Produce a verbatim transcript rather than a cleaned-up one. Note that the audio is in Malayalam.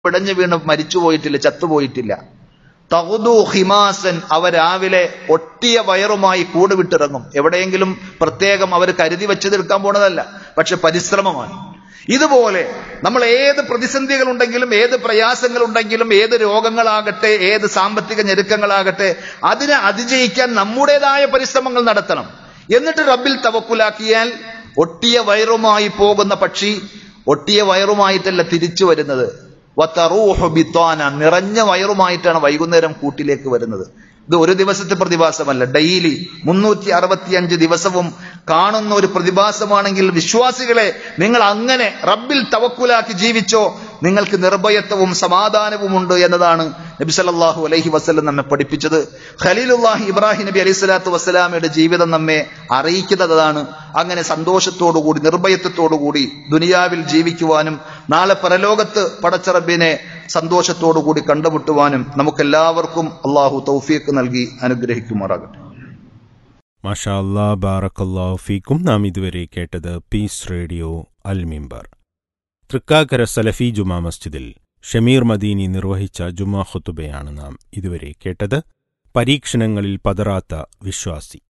പിടഞ്ഞു വീണ് മരിച്ചുപോയിട്ടില്ല, ചത്തുപോയിട്ടില്ല. തഗ്ദു ഖിമാസൻ, അവർ രാവിലെ ഒട്ടിയ വയറുമായി കൂട് വിട്ടിറങ്ങും. എവിടെയെങ്കിലും പ്രത്യേകം അവർ കരുതി വെച്ചെടുക്കാൻ പോണതല്ല, പക്ഷെ പരിശ്രമമാണ്. ഇതുപോലെ നമ്മൾ ഏത് പ്രതിസന്ധികൾ ഉണ്ടെങ്കിലും, ഏത് പ്രയാസങ്ങൾ ഉണ്ടെങ്കിലും, ഏത് രോഗങ്ങളാകട്ടെ, ഏത് സാമ്പത്തിക ഞെരുക്കങ്ങളാകട്ടെ, അതിനെ അതിജയിക്കാൻ നമ്മുടേതായ പരിശ്രമങ്ങൾ നടത്തണം. എന്നിട്ട് റബ്ബിൽ തവക്കുലാക്കിയാൽ ഒട്ടിയ വയറുമായി പോകുന്ന പക്ഷി ഒട്ടിയ വയറുമായിട്ടല്ല തിരിച്ചു വരുന്നത്, വതറൂഹു ബിത്വാന, നിറഞ്ഞ വയറുമായിട്ടാണ് വൈകുന്നേരം കൂട്ടിലേക്ക് വരുന്നത്. ഇത് ഒരു ദിവസത്തെ പ്രതിഭാസമല്ല, ഡെയിലി മുന്നൂറ്റി അറുപത്തി അഞ്ച് ദിവസവും കാണുന്ന ഒരു പ്രതിഭാസമാണെങ്കിൽ വിശ്വാസികളെ, നിങ്ങൾ അങ്ങനെ റബ്ബിൽ തവക്കുലാക്കി ജീവിച്ചോ, നിങ്ങൾക്ക് നിർഭയത്വവും സമാധാനവും ഉണ്ട് എന്നതാണ് നബി സല്ലല്ലാഹു അലൈഹി വസല്ലം നമ്മെ പഠിപ്പിച്ചത്. ഖലീലുല്ലാഹി ഇബ്രാഹിം നബി അലൈഹി സ്വലാത്തു വസ്സലാമയുടെ ജീവിതം നമ്മെ അറിയിക്കുന്നതാണ്. അങ്ങനെ സന്തോഷത്തോടുകൂടി നിർഭയത്വത്തോടുകൂടി ദുനിയാവിൽ ജീവിക്കുവാനും നാളെ പരലോകത്ത് പടച്ച റബ്ബിനെ സന്തോഷത്തോടുകൂടി കണ്ടുമുട്ടുവാനും നമുക്കെല്ലാവർക്കും അള്ളാഹു തൗഫീഖ് നൽകി അനുഗ്രഹിക്കുമാറാകട്ടെ. മാഷാ അല്ലാഹ്, ബാറക്കല്ലാഹു ഫീക്കും. നാം ഇതുവരെ കേട്ടത് പീസ് റേഡിയോ അൽ മിമ്പർ. തൃക്കാക്കര സലഫി ജുമാ മസ്ജിദിൽ ഷമീർ മദീനി നിർവഹിച്ച ജുമാ ഖുതുബയാണ് നാം ഇതുവരെ കേട്ടത്. പരീക്ഷണങ്ങളിൽ പതറാത്ത വിശ്വാസി.